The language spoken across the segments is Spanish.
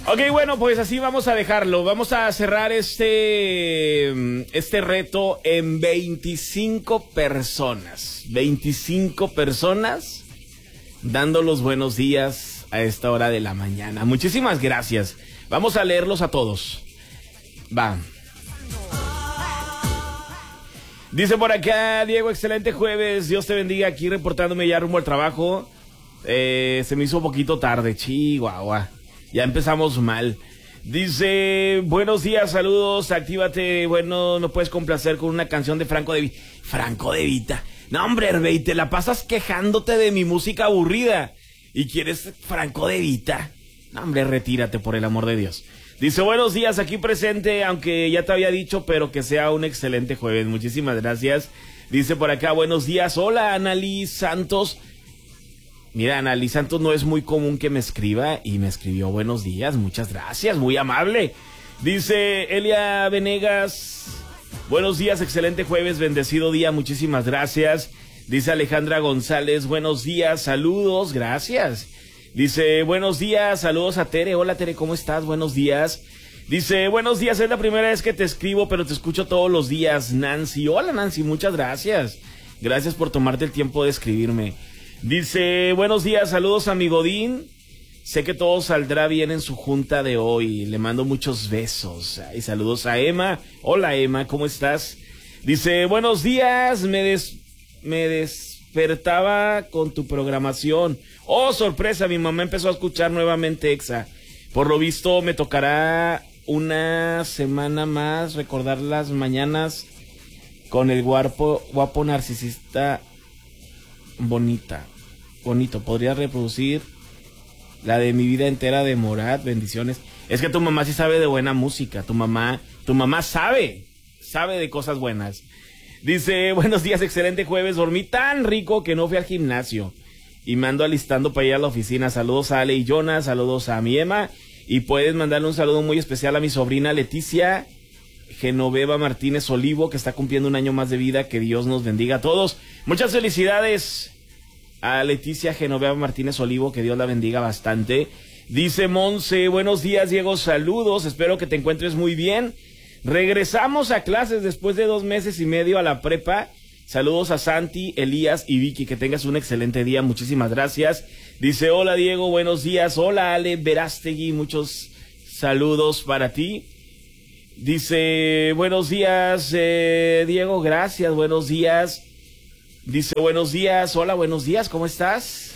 Ok, bueno, pues así vamos a dejarlo. Vamos a cerrar este reto en 25 personas. 25 personas dando los buenos días a esta hora de la mañana. Muchísimas gracias. Vamos a leerlos a todos. Va. Dice por acá, Diego, excelente jueves. Dios te bendiga, aquí reportándome ya rumbo al trabajo. Se me hizo un poquito tarde, chihuahua. Ya empezamos mal. Dice, buenos días, saludos, actívate. Bueno, no puedes complacer con una canción de Franco De Vita. Franco De Vita. No, hombre, Herbey, te la pasas quejándote de mi música aburrida. ¿Y quieres Franco De Vita? No, hombre, retírate, por el amor de Dios. Dice, buenos días, aquí presente, aunque ya te había dicho, pero que sea un excelente jueves. Muchísimas gracias. Dice por acá, buenos días. Hola, Analí Santos. Mira, Analí Santos no es muy común que me escriba y me escribió buenos días. Muchas gracias, muy amable. Dice Elia Venegas, buenos días, excelente jueves, bendecido día, muchísimas gracias. Dice Alejandra González, buenos días, saludos, gracias. Dice, buenos días, saludos a Tere. Hola Tere, ¿cómo estás? Buenos días. Dice, buenos días, es la primera vez que te escribo, pero te escucho todos los días. Nancy, hola Nancy, muchas gracias. Gracias por tomarte el tiempo de escribirme. Dice, buenos días, saludos a mi Godín. Sé que todo saldrá bien en su junta de hoy. Le mando muchos besos. Y saludos a Emma. Hola Emma, ¿cómo estás? Dice, buenos días, me despertaba con tu programación. Oh, sorpresa, mi mamá empezó a escuchar nuevamente Exa. Por lo visto me tocará una semana más recordar las mañanas con el guapo narcisista bonito. Podría reproducir la de Mi Vida Entera de Morat. Bendiciones. Es que tu mamá sí sabe de buena música. Tu mamá sabe de cosas buenas. Dice, buenos días, excelente jueves. Dormí tan rico que no fui al gimnasio y me ando alistando para ir a la oficina. Saludos a Ale y Jonas, saludos a mi Emma, y puedes mandarle un saludo muy especial a mi sobrina Leticia Genoveva Martínez Olivo, que está cumpliendo un año más de vida. Que Dios nos bendiga a todos. Muchas felicidades a Leticia Genoveva Martínez Olivo, que Dios la bendiga bastante. Dice Monse, buenos días Diego, saludos, espero que te encuentres muy bien. Regresamos a clases después de 2 meses y medio a la prepa. Saludos a Santi, Elías y Vicky, que tengas un excelente día, muchísimas gracias. Dice, hola Diego, buenos días. Hola Ale Verástegui, muchos saludos para ti. Dice, buenos días Diego, gracias, buenos días. Dice, buenos días, hola, buenos días, ¿cómo estás?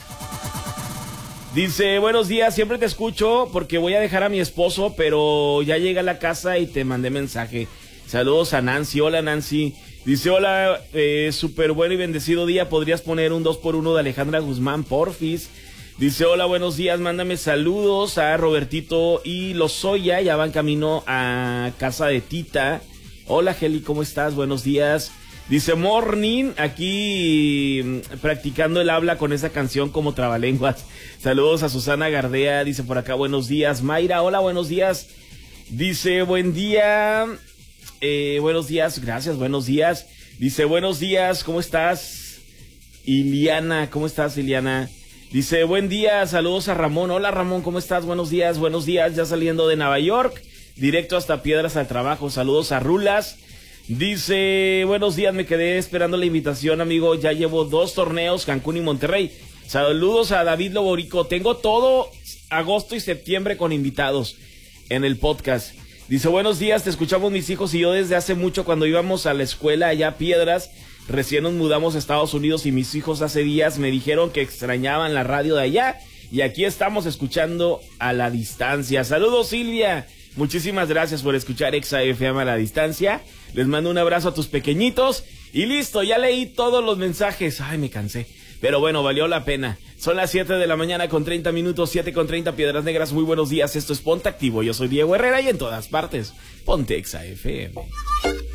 Dice, buenos días, siempre te escucho porque voy a dejar a mi esposo, pero ya llegué a la casa y te mandé mensaje. Saludos a Nancy, hola Nancy. Dice, hola, súper bueno y bendecido día, ¿podrías poner un 2x1 de Alejandra Guzmán, porfis? Dice, hola, buenos días, mándame saludos a Robertito y Lozoya, ya van camino a casa de Tita. Hola Geli, ¿cómo estás? Buenos días. Dice, morning, aquí practicando el habla con esa canción como trabalenguas. Saludos a Susana Gardea, dice por acá, buenos días. Mayra, hola, buenos días. Dice, buen día, buenos días, gracias, buenos días. Dice, buenos días, ¿cómo estás? Iliana, ¿cómo estás, Iliana? Dice, buen día, saludos a Ramón. Hola Ramón, ¿cómo estás? Buenos días, ya saliendo de Nueva York, directo hasta Piedras al trabajo. Saludos a Rulas. Dice, buenos días, me quedé esperando la invitación, amigo, ya llevo 2 torneos, Cancún y Monterrey. Saludos a David Loborico, tengo todo agosto y septiembre con invitados en el podcast. Dice, buenos días, te escuchamos mis hijos y yo desde hace mucho cuando íbamos a la escuela allá a Piedras. Recién nos mudamos a Estados Unidos y mis hijos hace días me dijeron que extrañaban la radio de allá y aquí estamos escuchando a la distancia. Saludos Silvia, muchísimas gracias por escuchar Exa FM a la distancia. Les mando un abrazo a tus pequeñitos y listo, ya leí todos los mensajes. Ay, me cansé, pero bueno, valió la pena. Son las 7 de la mañana con 30 minutos, 7:30, Piedras Negras. Muy buenos días, esto es Ponte Activo. Yo soy Diego Herrera y en todas partes, Ponte Exa FM.